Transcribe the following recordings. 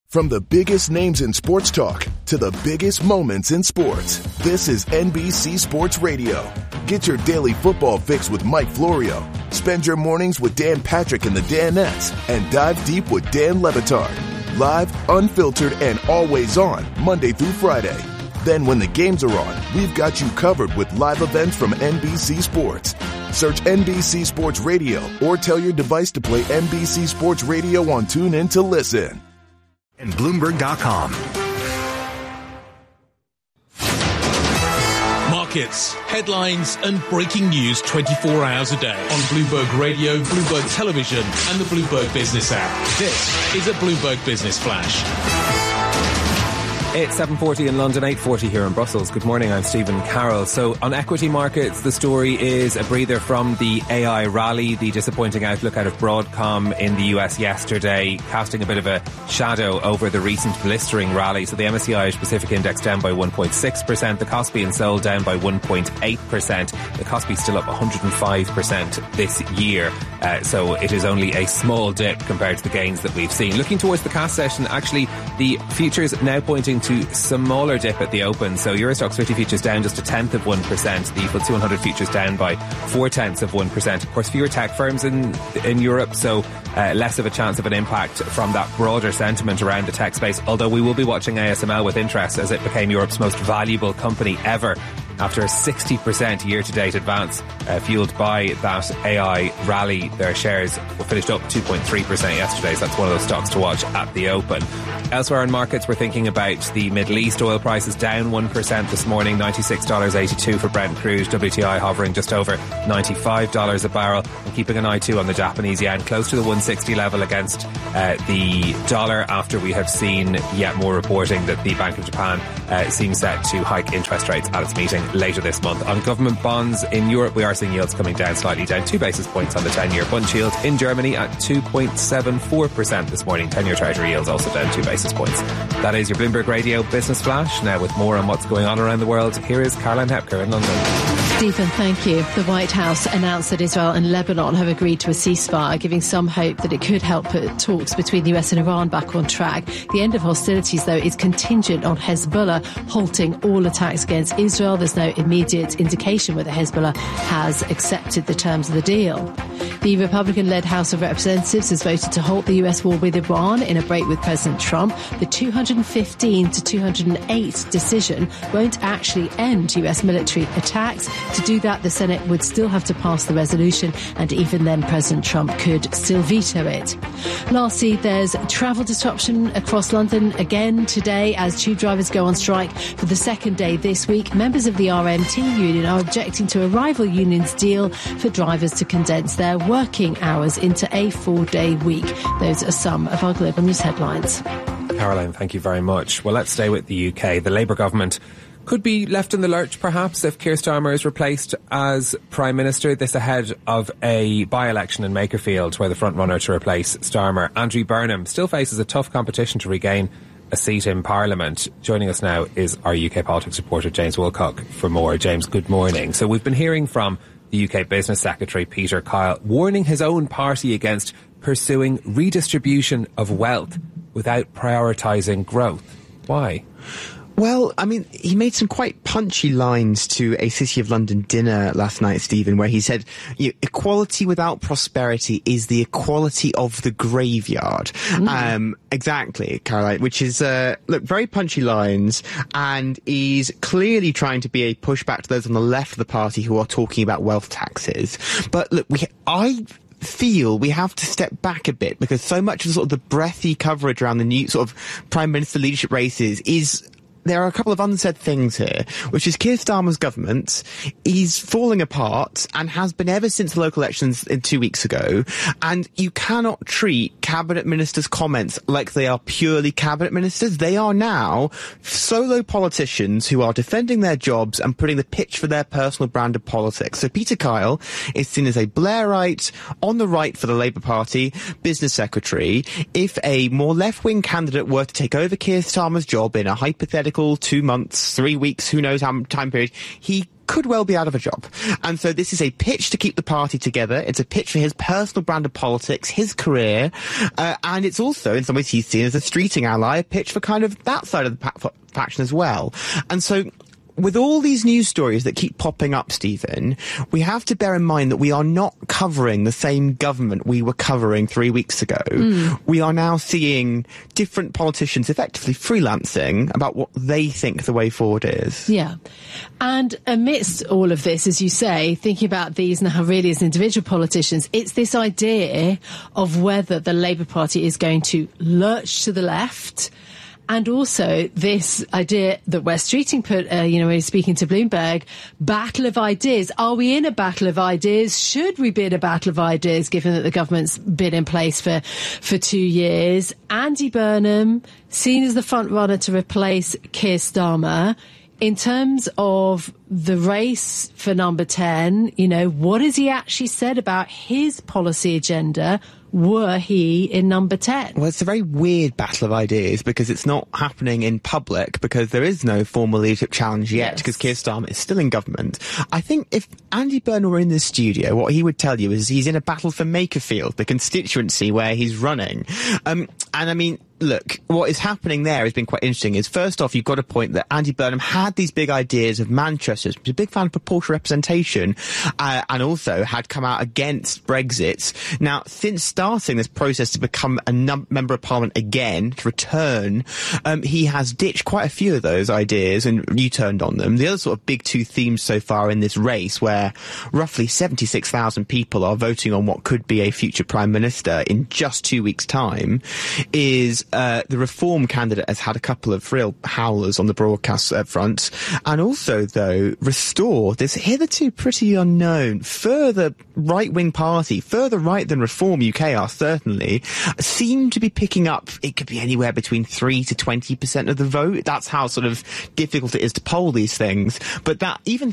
From the biggest names in sports talk to the biggest moments in sports, this is NBC Sports Radio. Get your daily football fix with Mike Florio. Spend your mornings with Dan Patrick and the Danettes, and dive deep with Dan Le Batard. Live, unfiltered, and always on, Monday through Friday. Then when the games are on, we've got you covered with live events from NBC Sports. Search NBC Sports Radio or tell your device to play NBC Sports Radio on TuneIn to listen. And Bloomberg.com. Markets, headlines, and breaking news 24 hours a day on Bloomberg Radio, Bloomberg Television, and the Bloomberg Business app. This is a Bloomberg Business Flash. It's 7:40 in London, 8:40 here in Brussels. Good morning, I'm Stephen Carroll. So on equity markets, the story is a breather from the AI rally. The disappointing outlook out of Broadcom in the US yesterday, casting a bit of a shadow over the recent blistering rally. So the MSCI Irish Pacific Index down by 1.6%, the Kospi and Seoul down by 1.8%. The Kospi still up 105% this year. So it is only a small dip compared to the gains that we've seen. Looking towards the cash session, actually, the futures now pointing to smaller dip at the open. So Euro Stoxx 50 futures down just 0.1%. The FTSE 100 futures down by 0.4%. Of course, fewer tech firms in Europe, so less of a chance of an impact from that broader sentiment around the tech space. Although we will be watching ASML with interest as it became Europe's most valuable company ever after a 60% year-to-date advance fueled by that AI rally. Their shares were finished up 2.3% yesterday, so that's one of those stocks to watch at the open. Elsewhere in markets, we're thinking about the Middle East. Oil prices down 1% this morning, $96.82 for Brent crude. WTI hovering just over $95 a barrel. And keeping an eye too on the Japanese yen, close to the 160 level against the dollar, after we have seen yet more reporting that the Bank of Japan seems set to hike interest rates at its meeting later this month. On government bonds in Europe, we are seeing yields coming down slightly, down 2 basis points on the 10-year Bund yield. In Germany at 2.74% this morning. 10-year Treasury yields also down 2 basis points. That is your Bloomberg Radio Business Flash. Now with more on what's going on around the world, here is Caroline Hepker in London. Stephen, thank you. The White House announced that Israel and Lebanon have agreed to a ceasefire, giving some hope that it could help put talks between the US and Iran back on track. The end of hostilities, though, is contingent on Hezbollah halting all attacks against Israel. There's no immediate indication whether Hezbollah has accepted the terms of the deal. The Republican-led House of Representatives has voted to halt the US war with Iran in a break with President Trump. The 215 to 208 decision won't actually end US military attacks. To do that, the Senate would still have to pass the resolution, and even then President Trump could still veto it. Lastly, there's travel disruption across London again today as tube drivers go on strike for the second day this week. Members of the RMT union are objecting to a rival union's deal for drivers to condense their working hours into a 4-day week. Those are some of our global news headlines. Caroline, thank you very much. Well, let's stay with the UK. The Labour government could be left in the lurch, perhaps, if Keir Starmer is replaced as Prime Minister. This ahead of a by-election in Makerfield, where the front-runner to replace Starmer, Andrew Burnham, still faces a tough competition to regain a seat in Parliament. Joining us now is our UK politics reporter, James Wilcock, for more. James, good morning. So we've been hearing from the UK Business Secretary, Peter Kyle, warning his own party against pursuing redistribution of wealth without prioritising growth. Why? Well, I mean, he made some quite punchy lines to a City of London dinner last night, Stephen, where he said, equality without prosperity is the equality of the graveyard. Exactly, Caroline, which is, very punchy lines, and is clearly trying to be a pushback to those on the left of the party who are talking about wealth taxes. But look, I feel we have to step back a bit, because so much of sort of the breathy coverage around the new sort of Prime Minister leadership races is there are a couple of unsaid things here, which is Keir Starmer's government is falling apart and has been ever since the local elections 2 weeks ago. And you cannot treat cabinet ministers' comments like they are purely cabinet ministers. They are now solo politicians who are defending their jobs and putting the pitch for their personal brand of politics. So Peter Kyle is seen as a Blairite, on the right for the Labour Party, business secretary. If a more left-wing candidate were to take over Keir Starmer's job in a hypothetical 2 months, 3 weeks, who knows how time period, he could well be out of a job. And so this is a pitch to keep the party together. It's a pitch for his personal brand of politics, his career, and it's also, in some ways, he's seen as a streeting ally, a pitch for kind of that side of the faction as well. And so with all these news stories that keep popping up, Stephen, we have to bear in mind that we are not covering the same government we were covering 3 weeks ago. We are now seeing different politicians effectively freelancing about what they think the way forward is. Yeah. And amidst all of this, as you say, thinking about these now really as individual politicians, it's this idea of whether the Labour Party is going to lurch to the left. And also this idea that Wes Streeting put, when he was speaking to Bloomberg, battle of ideas. Are we in a battle of ideas? Should we be in a battle of ideas, given that the government's been in place for 2 years? Andy Burnham, seen as the front runner to replace Keir Starmer. In terms of the race for number 10, what has he actually said about his policy agenda were he in number 10? Well, it's a very weird battle of ideas because it's not happening in public because there is no formal leadership challenge yet because Keir Starmer is still in government. I think if Andy Burnham were in this studio, what he would tell you is he's in a battle for Makerfield, the constituency where he's running. And I mean, look, what is happening there has been quite interesting is, first off, you've got a point that Andy Burnham had these big ideas of Manchester. He was a big fan of proportional representation and also had come out against Brexit. Now, since starting this process to become a member of Parliament again, to return, he has ditched quite a few of those ideas and U-turned on them. The other sort of big two themes so far in this race, where roughly 76,000 people are voting on what could be a future Prime Minister in just 2 weeks' time, is the Reform candidate has had a couple of real howlers on the broadcast front, and also, though, Restore, this hitherto pretty unknown, further right-wing party, further right than Reform UK are certainly, seem to be picking up, it could be anywhere between 3 to 20% of the vote. That's how sort of difficult it is to poll these things. But that even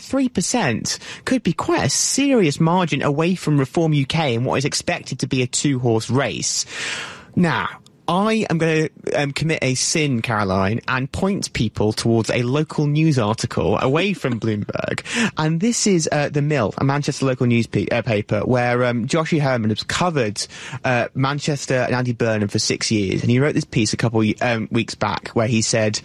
3% could be quite a serious margin away from Reform UK in what is expected to be a two-horse race. Now, I am going to commit a sin, Caroline, and point people towards a local news article away from Bloomberg. And this is The Mill, a Manchester local news paper, where Joshie Herman has covered Manchester and Andy Burnham for 6 years. And he wrote this piece a couple weeks back where he said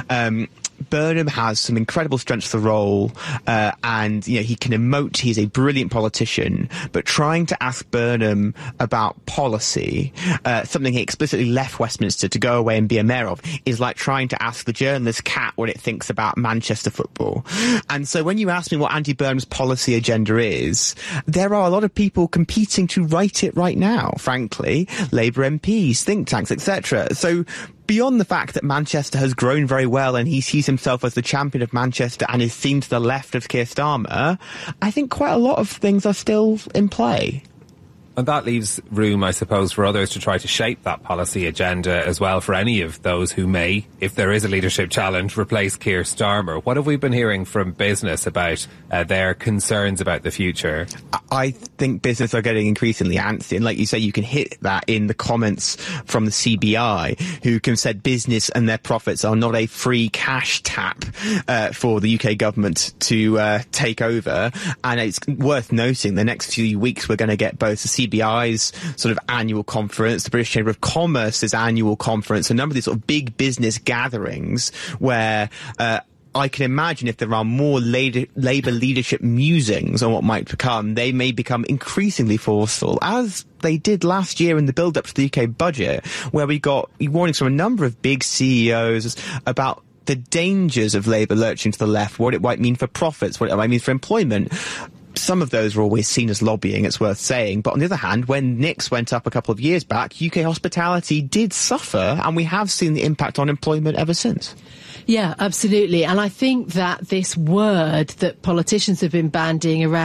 Burnham has some incredible strengths for the role, and he can emote. He's a brilliant politician, but trying to ask Burnham about policy, something he explicitly left Westminster to go away and be a mayor of, is like trying to ask the journalist cat what it thinks about Manchester football. And so when you ask me what Andy Burnham's policy agenda is, there are a lot of people competing to write it right now, frankly. Labour MPs, think tanks, etc. So beyond the fact that Manchester has grown very well and he sees himself as the champion of Manchester and is seen to the left of Keir Starmer, I think quite a lot of things are still in play. And that leaves room, I suppose, for others to try to shape that policy agenda as well, for any of those who may, if there is a leadership challenge, replace Keir Starmer. What have we been hearing from business about their concerns about the future? I think business are getting increasingly antsy. And like you say, you can hit that in the comments from the CBI, who can said business and their profits are not a free cash tap for the UK government to take over. And it's worth noting the next few weeks we're going to get both the CBI's sort of annual conference, the British Chamber of Commerce's annual conference, a number of these sort of big business gatherings where I can imagine if there are more Labour leadership musings on what might become, they may become increasingly forceful, as they did last year in the build-up to the UK budget, where we got warnings from a number of big CEOs about the dangers of Labour lurching to the left, what it might mean for profits, what it might mean for employment. Some of those are always seen as lobbying, it's worth saying. But on the other hand, when Nix went up a couple of years back, UK hospitality did suffer, and we have seen the impact on employment ever since. Yeah, absolutely. And I think that this word that politicians have been bandying around,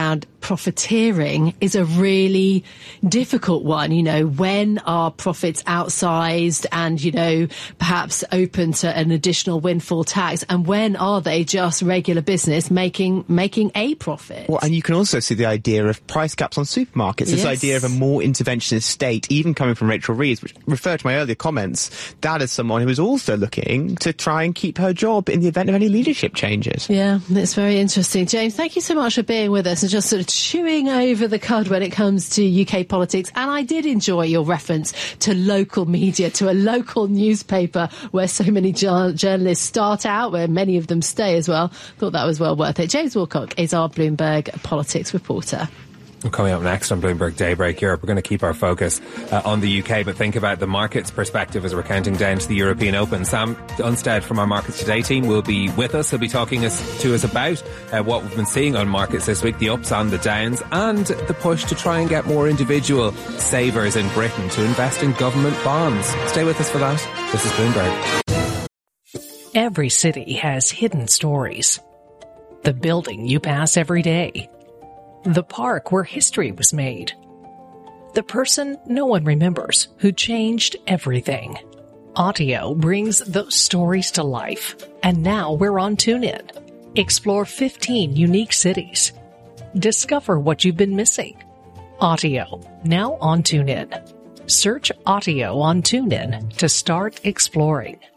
profiteering is a really difficult one. You know, when are profits outsized and, you know, perhaps open to an additional windfall tax, and when are they just regular business making a profit? Well, and you can also see the idea of price caps on supermarkets, this idea of a more interventionist state, even coming from Rachel Reeves, which referred to my earlier comments. That is someone who is also looking to try and keep her job in the event of any leadership changes. Yeah, it's very interesting. James, thank you so much for being with us and just sort of chewing over the cud when it comes to UK politics. And I did enjoy your reference to local media, to a local newspaper where so many journalists start out, where many of them stay as well. Thought that was well worth it. James Wilcock is our Bloomberg politics reporter. Coming up next on Bloomberg Daybreak Europe, we're going to keep our focus on the UK, but think about the market's perspective as we're counting down to the European Open. Sam Unstead from our Markets Today team will be with us. He'll be talking to us about what we've been seeing on markets this week, the ups and the downs, and the push to try and get more individual savers in Britain to invest in government bonds. Stay with us for that. This is Bloomberg. Every city has hidden stories. The building you pass every day. The park where history was made. The person no one remembers who changed everything. Audio brings those stories to life. And now we're on TuneIn. Explore 15 unique cities. Discover what you've been missing. Audio, now on TuneIn. Search Audio on TuneIn to start exploring.